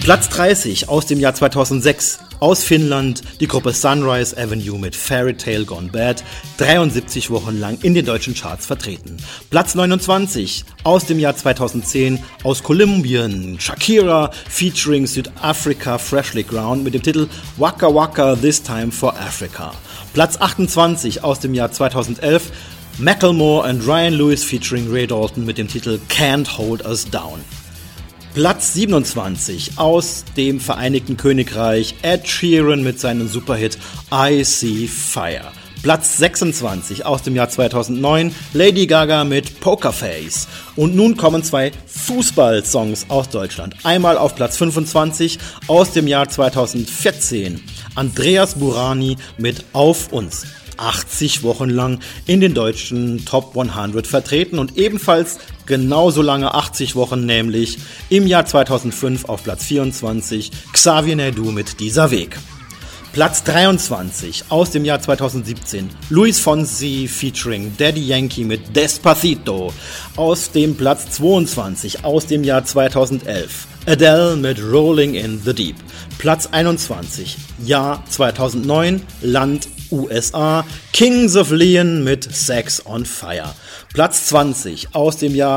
Platz 30 aus dem Jahr 2006, aus Finnland, die Gruppe Sunrise Avenue mit Fairy Tale Gone Bad, 73 Wochen lang in den deutschen Charts vertreten. Platz 29 aus dem Jahr 2010, aus Kolumbien, Shakira featuring Südafrika Freshly Ground mit dem Titel Waka Waka This Time for Africa. Platz 28 aus dem Jahr 2011, Macklemore and Ryan Lewis featuring Ray Dalton mit dem Titel Can't Hold Us Down. Platz 27 aus dem Vereinigten Königreich, Ed Sheeran mit seinem Superhit I See Fire. Platz 26 aus dem Jahr 2009, Lady Gaga mit Pokerface. Und nun kommen zwei Fußball-Songs aus Deutschland. Einmal auf Platz 25 aus dem Jahr 2014, Andreas Burani mit Auf uns. 80 Wochen lang in den deutschen Top 100 vertreten und ebenfalls genauso lange 80 Wochen, nämlich im Jahr 2005 auf Platz 24 Xavier Naidoo mit Dieser Weg. Platz 23 aus dem Jahr 2017, Luis Fonsi featuring Daddy Yankee mit Despacito. Aus dem Platz 22 aus dem Jahr 2011, Adele mit Rolling in the Deep. Platz 21, Jahr 2009, Land USA, Kings of Leon mit Sex on Fire. Platz 20 aus dem Jahr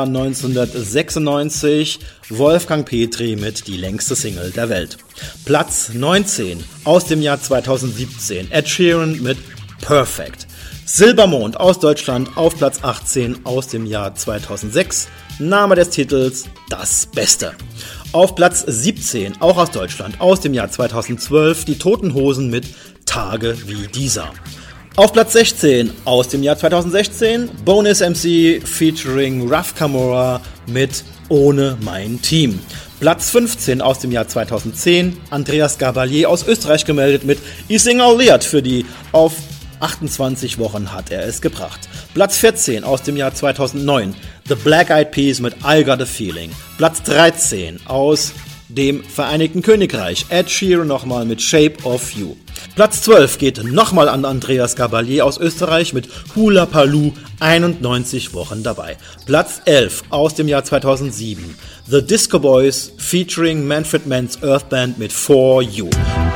1996, Wolfgang Petri mit Die längste Single der Welt. Platz 19 aus dem Jahr 2017, Ed Sheeran mit Perfect. Silbermond aus Deutschland auf Platz 18 aus dem Jahr 2006, Name des Titels Das Beste. Auf Platz 17, auch aus Deutschland, aus dem Jahr 2012, Die Toten Hosen mit Tage wie dieser. Auf Platz 16 aus dem Jahr 2016, Bonus MC featuring Raf Camora mit Ohne mein Team. Platz 15 aus dem Jahr 2010, Andreas Gabalier aus Österreich gemeldet mit Ich sing all Lied für die. Auf 28 Wochen hat er es gebracht. Platz 14 aus dem Jahr 2009, The Black Eyed Peas mit I Got a Feeling. Platz 13 aus dem Vereinigten Königreich, Ed Sheeran nochmal mit Shape of You. Platz 12 geht nochmal an Andreas Gabalier aus Österreich mit Hula Paloo, 91 Wochen dabei. Platz 11 aus dem Jahr 2007, The Disco Boys featuring Manfred Mann's Earth Band mit For You.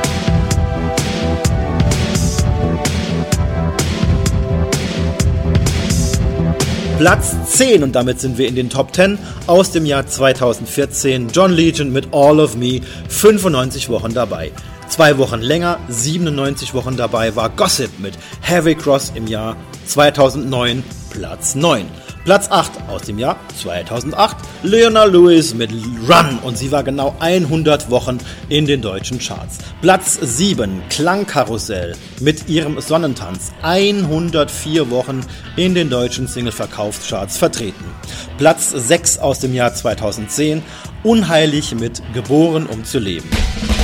Platz 10 und damit sind wir in den Top 10 aus dem Jahr 2014, John Legend mit All of Me, 95 Wochen dabei. 2 Wochen länger, 97 Wochen dabei war Gossip mit Heavy Cross im Jahr 2009, Platz 9. Platz 8 aus dem Jahr 2008, Leona Lewis mit Run und sie war genau 100 Wochen in den deutschen Charts. Platz 7, Klangkarussell mit ihrem Sonnentanz, 104 Wochen in den deutschen Single-Verkaufscharts vertreten. Platz 6 aus dem Jahr 2010, Unheilig mit Geboren um zu leben.